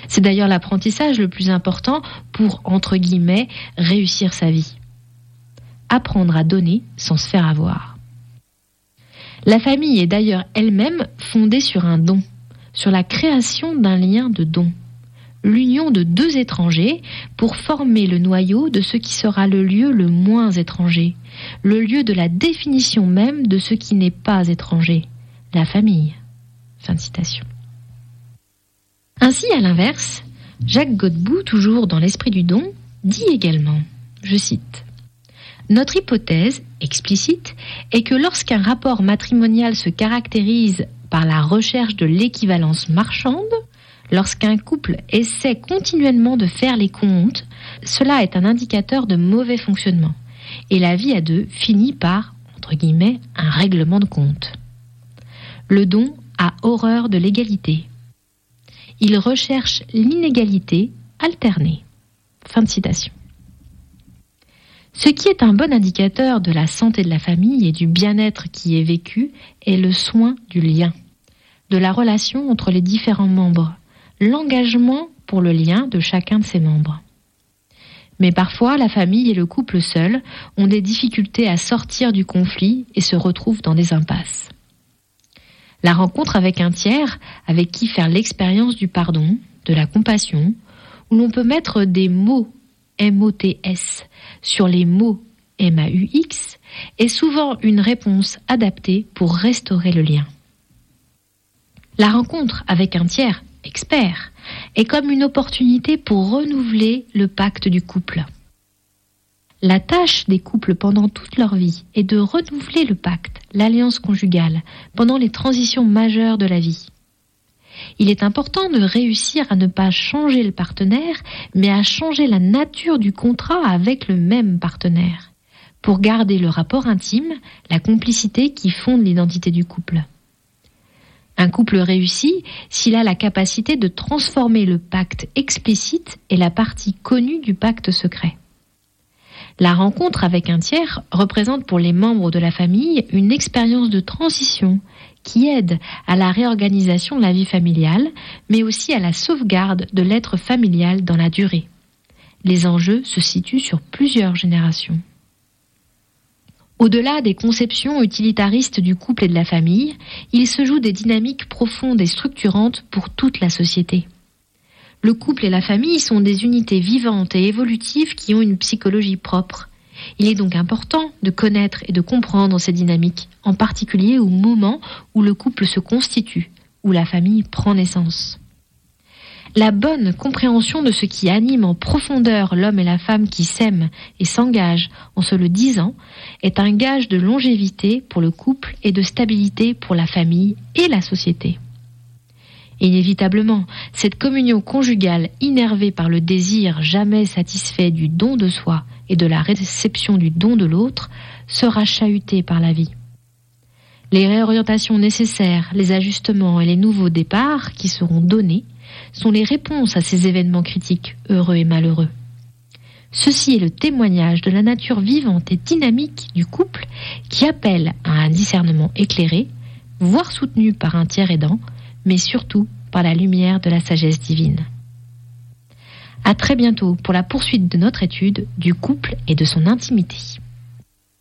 C'est d'ailleurs l'apprentissage le plus important pour, entre guillemets, réussir sa vie. Apprendre à donner sans se faire avoir. La famille est d'ailleurs elle-même fondée sur un don, sur la création d'un lien de don. L'union de deux étrangers pour former le noyau de ce qui sera le lieu le moins étranger, le lieu de la définition même de ce qui n'est pas étranger, la famille. Fin de citation. Ainsi, à l'inverse, Jacques Godbout, toujours dans l'esprit du don, dit également, je cite, « Notre hypothèse, explicite, est que lorsqu'un rapport matrimonial se caractérise par la recherche de l'équivalence marchande, lorsqu'un couple essaie continuellement de faire les comptes, cela est un indicateur de mauvais fonctionnement. Et la vie à deux finit par, entre guillemets, un règlement de compte. Le don a horreur de l'égalité. Il recherche l'inégalité alternée. » Fin de citation. Ce qui est un bon indicateur de la santé de la famille et du bien-être qui est vécu est le soin du lien, de la relation entre les différents membres, l'engagement pour le lien de chacun de ses membres. Mais parfois, la famille et le couple seul ont des difficultés à sortir du conflit et se retrouvent dans des impasses. La rencontre avec un tiers, avec qui faire l'expérience du pardon, de la compassion, où l'on peut mettre des mots MOTS sur les mots MAUX, est souvent une réponse adaptée pour restaurer le lien. La rencontre avec un tiers expert est comme une opportunité pour renouveler le pacte du couple. La tâche des couples pendant toute leur vie est de renouveler le pacte, l'alliance conjugale, pendant les transitions majeures de la vie. Il est important de réussir à ne pas changer le partenaire, mais à changer la nature du contrat avec le même partenaire, pour garder le rapport intime, la complicité qui fonde l'identité du couple. Un couple réussit s'il a la capacité de transformer le pacte explicite et la partie connue du pacte secret. La rencontre avec un tiers représente pour les membres de la famille une expérience de transition qui aide à la réorganisation de la vie familiale, mais aussi à la sauvegarde de l'être familial dans la durée. Les enjeux se situent sur plusieurs générations. Au-delà des conceptions utilitaristes du couple et de la famille, il se joue des dynamiques profondes et structurantes pour toute la société. Le couple et la famille sont des unités vivantes et évolutives qui ont une psychologie propre. Il est donc important de connaître et de comprendre ces dynamiques, en particulier au moment où le couple se constitue, où la famille prend naissance. La bonne compréhension de ce qui anime en profondeur l'homme et la femme qui s'aiment et s'engagent en se le disant est un gage de longévité pour le couple et de stabilité pour la famille et la société. Inévitablement, cette communion conjugale innervée par le désir jamais satisfait du don de soi et de la réception du don de l'autre sera chahutée par la vie. Les réorientations nécessaires, les ajustements et les nouveaux départs qui seront donnés sont les réponses à ces événements critiques, heureux et malheureux. Ceci est le témoignage de la nature vivante et dynamique du couple qui appelle à un discernement éclairé, voire soutenu par un tiers aidant, mais surtout par la lumière de la sagesse divine. À très bientôt pour la poursuite de notre étude du couple et de son intimité.